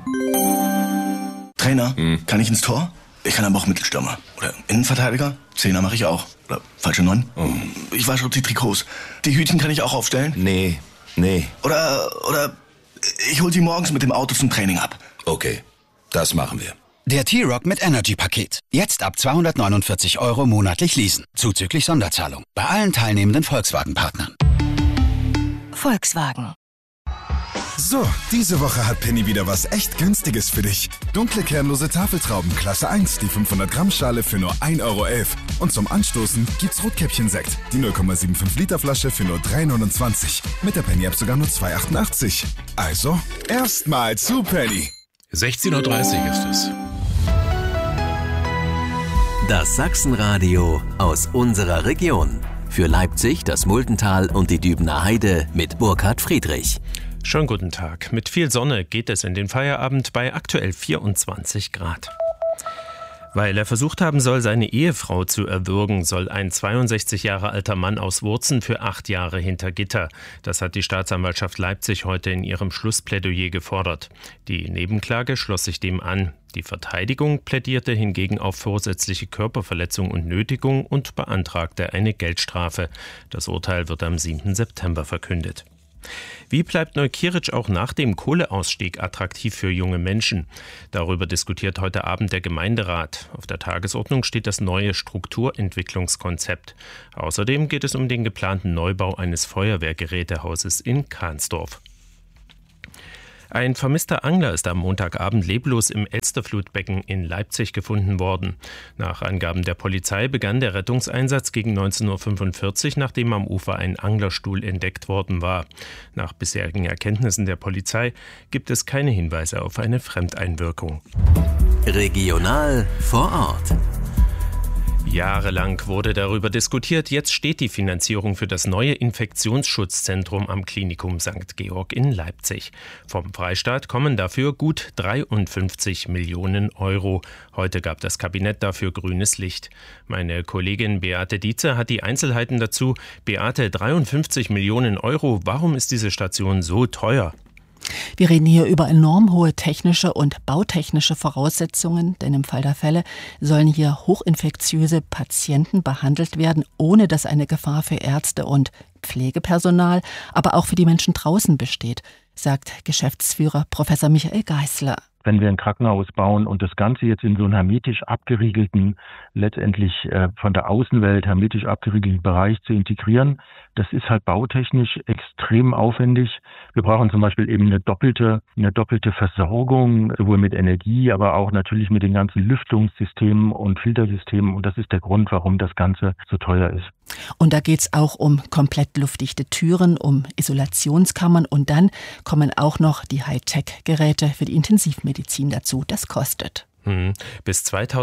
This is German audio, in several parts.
Trainer, kann ich ins Tor? Ich kann aber auch Mittelstürmer. Oder Innenverteidiger? Zehner mache ich auch. Oder falsche 9? Ich wasche die Trikots. Die Hütchen kann ich auch aufstellen? Nee. Oder ich hol sie morgens mit dem Auto zum Training ab. Okay, das machen wir. Der T-Rock mit Energy-Paket. Jetzt ab 249 € monatlich leasen. Zuzüglich Sonderzahlung. Bei allen teilnehmenden Volkswagen-Partnern. Volkswagen. So, diese Woche hat Penny wieder was echt Günstiges für dich. Dunkle kernlose Tafeltrauben Klasse 1, die 500 Gramm Schale für nur 1,11 €. Und zum Anstoßen gibt's Rotkäppchen-Sekt, die 0,75 Liter Flasche für nur 3,29 €. Mit der Penny-App sogar nur 2,88 €. Also, erstmal zu Penny. 16:30 Uhr ist es. Das Sachsenradio aus unserer Region. Für Leipzig, das Muldental und die Dübener Heide mit Burkhard Friedrich. Schönen guten Tag. Mit viel Sonne geht es in den Feierabend bei aktuell 24 Grad. Weil er versucht haben soll, seine Ehefrau zu erwürgen, soll ein 62 Jahre alter Mann aus Wurzen für 8 Jahre hinter Gitter. Das hat die Staatsanwaltschaft Leipzig heute in ihrem Schlussplädoyer gefordert. Die Nebenklage schloss sich dem an. Die Verteidigung plädierte hingegen auf vorsätzliche Körperverletzung und Nötigung und beantragte eine Geldstrafe. Das Urteil wird am 7. September verkündet. Wie bleibt Neukieritzsch auch nach dem Kohleausstieg attraktiv für junge Menschen? Darüber diskutiert heute Abend der Gemeinderat. Auf der Tagesordnung steht das neue Strukturentwicklungskonzept. Außerdem geht es um den geplanten Neubau eines Feuerwehrgerätehauses in Kahnsdorf. Ein vermisster Angler ist am Montagabend leblos im Elsterflutbecken in Leipzig gefunden worden. Nach Angaben der Polizei begann der Rettungseinsatz gegen 19:45 Uhr, nachdem am Ufer ein Anglerstuhl entdeckt worden war. Nach bisherigen Erkenntnissen der Polizei gibt es keine Hinweise auf eine Fremdeinwirkung. Regional vor Ort. Jahrelang wurde darüber diskutiert, jetzt steht die Finanzierung für das neue Infektionsschutzzentrum am Klinikum St. Georg in Leipzig. Vom Freistaat kommen dafür gut 53 Millionen €. Heute gab das Kabinett dafür grünes Licht. Meine Kollegin Beate Dietze hat die Einzelheiten dazu. Beate, 53 Millionen €, warum ist diese Station so teuer? Wir reden hier über enorm hohe technische und bautechnische Voraussetzungen, denn im Fall der Fälle sollen hier hochinfektiöse Patienten behandelt werden, ohne dass eine Gefahr für Ärzte und Pflegepersonal, aber auch für die Menschen draußen besteht, sagt Geschäftsführer Professor Michael Geißler. Wenn wir ein Krankenhaus bauen und das Ganze jetzt in so einen hermetisch abgeriegelten, letztendlich von der Außenwelt hermetisch abgeriegelten Bereich zu integrieren, das ist halt bautechnisch extrem aufwendig. Wir brauchen zum Beispiel eben eine doppelte Versorgung, sowohl mit Energie, aber auch natürlich mit den ganzen Lüftungssystemen und Filtersystemen. Und das ist der Grund, warum das Ganze so teuer ist. Und da geht es auch um komplett luftdichte Türen, um Isolationskammern und dann kommen auch noch die Hightech-Geräte für die Intensivmedizin dazu. Das kostet. Bis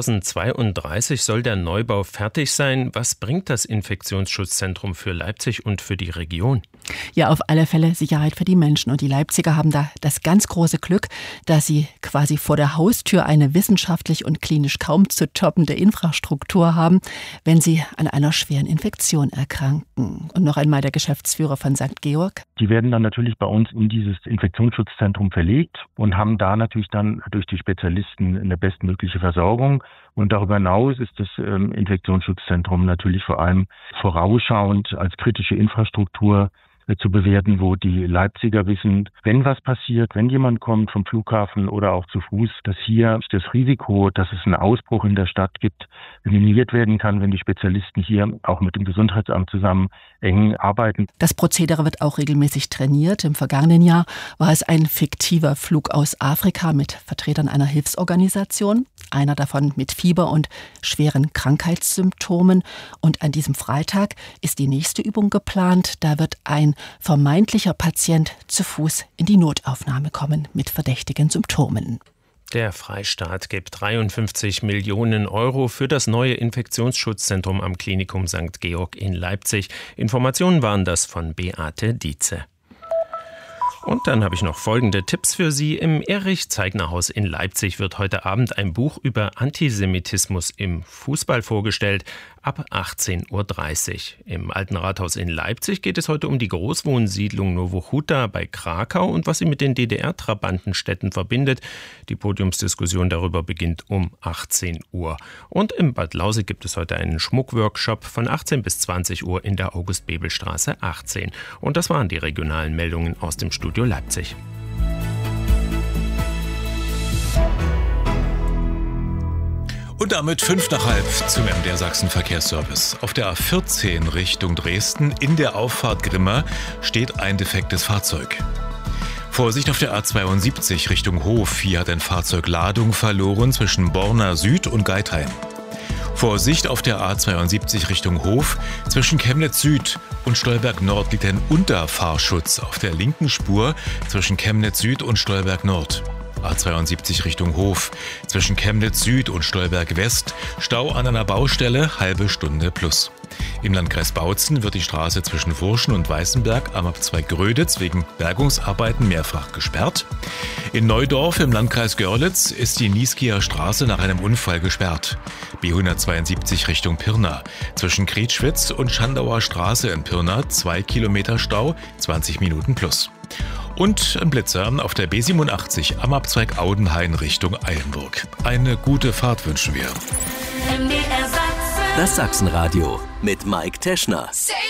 2032 soll der Neubau fertig sein. Was bringt das Infektionsschutzzentrum für Leipzig und für die Region? Ja, auf alle Fälle Sicherheit für die Menschen. Und die Leipziger haben da das ganz große Glück, dass sie quasi vor der Haustür eine wissenschaftlich und klinisch kaum zu toppende Infrastruktur haben, wenn sie an einer schweren Infektion erkranken. Und noch einmal der Geschäftsführer von St. Georg. Die werden dann natürlich bei uns in dieses Infektionsschutzzentrum verlegt und haben da natürlich dann durch die Spezialisten eine bestmögliche Versorgung. Und darüber hinaus ist das Infektionsschutzzentrum natürlich vor allem vorausschauend als kritische Infrastruktur zu bewerten, wo die Leipziger wissen, wenn was passiert, wenn jemand kommt vom Flughafen oder auch zu Fuß, dass hier das Risiko, dass es einen Ausbruch in der Stadt gibt, minimiert werden kann, wenn die Spezialisten hier auch mit dem Gesundheitsamt zusammen eng arbeiten. Das Prozedere wird auch regelmäßig trainiert. Im vergangenen Jahr war es ein fiktiver Flug aus Afrika mit Vertretern einer Hilfsorganisation, einer davon mit Fieber und schweren Krankheitssymptomen. Und an diesem Freitag ist die nächste Übung geplant. Da wird ein vermeintlicher Patient zu Fuß in die Notaufnahme kommen mit verdächtigen Symptomen. Der Freistaat gibt 53 Millionen € für das neue Infektionsschutzzentrum am Klinikum St. Georg in Leipzig. Informationen waren das von Beate Dietze. Und dann habe ich noch folgende Tipps für Sie. Im Erich-Zeigner-Haus in Leipzig wird heute Abend ein Buch über Antisemitismus im Fußball vorgestellt. ab 18:30 Uhr. Im Alten Rathaus in Leipzig geht es heute um die Großwohnsiedlung Nowohuta bei Krakau und was sie mit den DDR-Trabantenstädten verbindet. Die Podiumsdiskussion darüber beginnt um 18 Uhr. Und im Bad Lausick gibt es heute einen Schmuckworkshop von 18 bis 20 Uhr in der August-Bebel-Straße 18. Und das waren die regionalen Meldungen aus dem Studio Leipzig. Und damit 5:05 zum MDR Sachsen Verkehrsservice. Auf der A14 Richtung Dresden in der Auffahrt Grimma steht ein defektes Fahrzeug. Vorsicht auf der A72 Richtung Hof. Hier hat ein Fahrzeug Ladung verloren zwischen Borna Süd und Geithain. Vorsicht auf der A72 Richtung Hof. Zwischen Chemnitz Süd und Stolberg Nord liegt ein Unterfahrschutz auf der linken Spur zwischen Chemnitz Süd und Stolberg Nord. A72 Richtung Hof. Zwischen Chemnitz Süd und Stolberg West Stau an einer Baustelle, halbe Stunde plus. Im Landkreis Bautzen wird die Straße zwischen Wurschen und Weißenberg am Abzweig Gröditz wegen Bergungsarbeiten mehrfach gesperrt. In Neudorf im Landkreis Görlitz ist die Nieskieer Straße nach einem Unfall gesperrt. B172 Richtung Pirna. Zwischen Krietschwitz und Schandauer Straße in Pirna 2 Kilometer Stau, 20 Minuten plus. Und ein Blitzer auf der B87 am Abzweig Audenhain Richtung Eilenburg. Eine gute Fahrt wünschen wir. Das Sachsenradio mit Mike Teschner.